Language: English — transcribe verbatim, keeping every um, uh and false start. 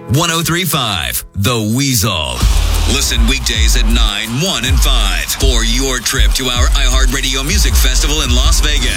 one oh three point five, The Weasel. Listen weekdays at nine, one, and five for your trip to our iHeartRadio Music Festival in Las Vegas.